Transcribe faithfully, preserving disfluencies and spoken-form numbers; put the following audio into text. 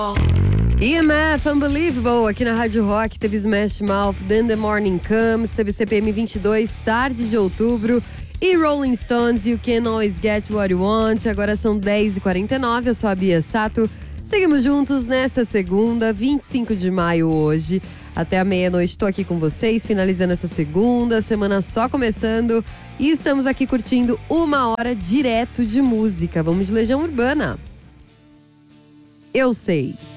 E M F, Unbelievable, aqui na Rádio Rock. Teve Smash Mouth, Then the Morning Comes, teve C P M vinte e dois, Tarde de Outubro e Rolling Stones, You Can Always Get What You Want. Agora são dez e quarenta e nove, eu sou a Bia Sato. Seguimos juntos nesta segunda, vinte e cinco de maio hoje. Até a meia-noite estou aqui com vocês, finalizando essa segunda, semana só começando. E estamos aqui curtindo uma hora direto de música. Vamos de Legião Urbana. Eu sei.